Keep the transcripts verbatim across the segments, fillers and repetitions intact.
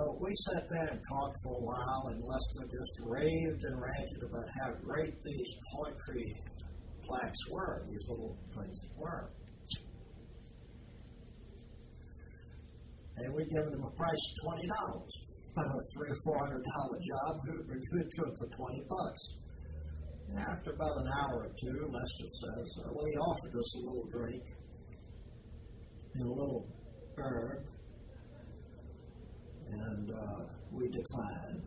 So we sat there and talked for a while, and Lester just raved and ranted about how great these poetry plaques were, these little things were. And we'd given him a price of twenty dollars. A three or four hundred dollar job, we would do it to him for twenty bucks. And after about an hour or two, Lester says, uh, well, he offered us a little drink and a little herb, and uh, we declined.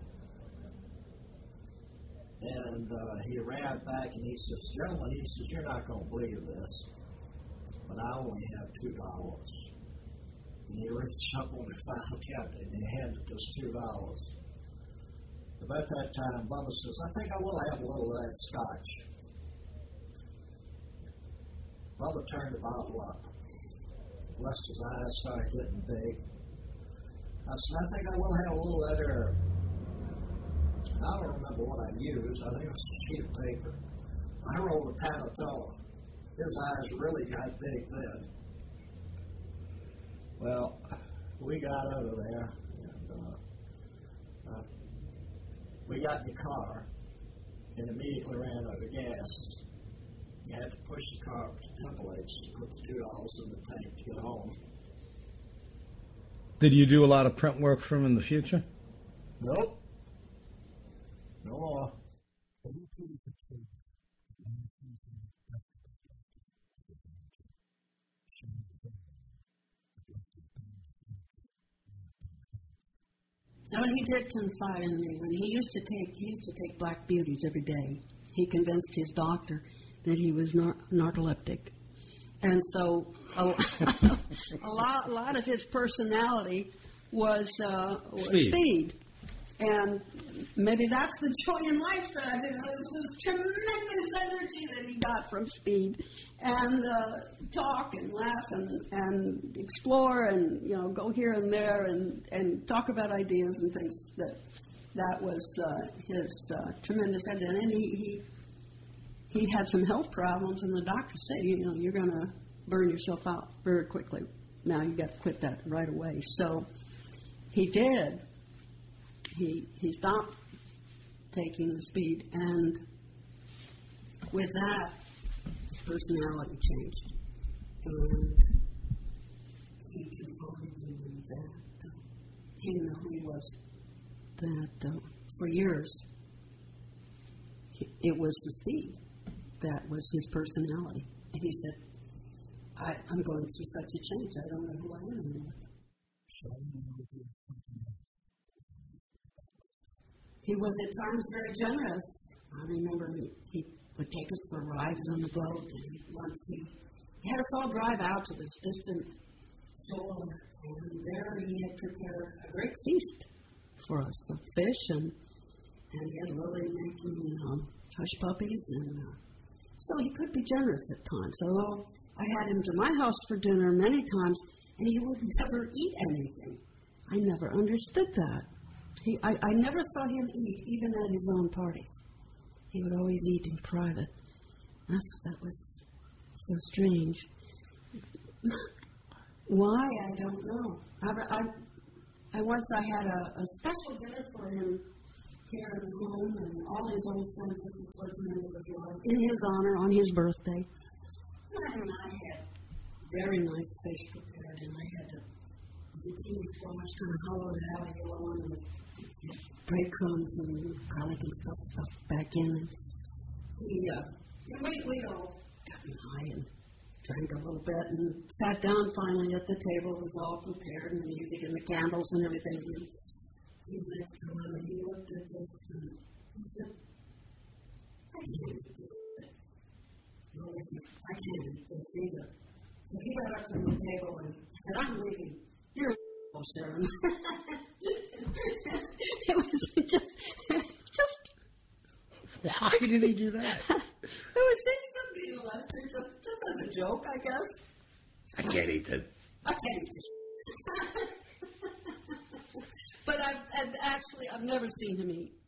And uh, he ran back and he says, gentlemen, he says, you're not going to believe this, but I only have two dollars. And he reached up on the file cabinet and he handed us two dollars. About that time, Bubba says, I think I will have a little of that scotch. Bubba turned the bottle up. Lester's eyes started getting big. I said, I think I will have a little of that herb. I don't remember what I used. I think it was a sheet of paper. I rolled a Panatella. His eyes really got big then. Well, we got out of there, and uh, uh, we got in the car and immediately ran out of gas. You had to push the car up to Temple H to put the two dollars in the tank to get home. Did you do a lot of print work for him in the future? Nope. No more. Now, he did confide in me when he used to take he used to take Black Beauties every day. He convinced his doctor that he was nar- narcoleptic, and so a, a lot a lot of his personality was, uh, was speed. speed, and maybe that's the joy in life that I think was this tremendous energy that he got from speed, and uh, talk and laugh and, and explore and, you know, go here and there and, and talk about ideas and things. That that was uh, his uh, tremendous energy. And he, he he had some health problems, and the doctor said, you know, you're going to burn yourself out very quickly. Now you got to quit that right away. So he did. He he stopped taking the speed, and with that, his personality changed. And he confided in me that uh, he didn't know who he was. That uh, for years, he, it was the speed that was his personality. And he said, I, I'm going through such a change, I don't know who I am anymore. He was at times very generous. I remember he, he would take us for rides on the boat, and once he, he had us all drive out to this distant shore, and there he had prepared a great feast for us of fish, and, and he had Lily making um, hush puppies, and uh, so he could be generous at times. Although I had him to my house for dinner many times, and he would never eat anything. I never understood that. He, I, I never saw him eat, even at his own parties. He would always eat in private. I thought that was so strange. Why, I don't know. I, I, I once I had a, a special dinner for him here at home, and all his old friends, this was the name of his life, in his honor, on his birthday. And I had very nice fish prepared, and I had a zucchini squash kind of hollowed out of yellow and with breadcrumbs and garlic and stuff stuffed back in. And he, uh, and we, we all got high and drank a little bit and sat down finally at the table. It was all prepared, and the music and the candles and everything. And he next to him, and he looked at this and he said, I can't eat this. Well, he said, I can't eat this either. So he got up from the table and said, I'm leaving. You're a Sharon. It was just, just. Why did he do that? It was just something to Lester, just, just as a joke, I guess. I can't eat it. I can't eat this. But I've, I've actually, I've never seen him eat.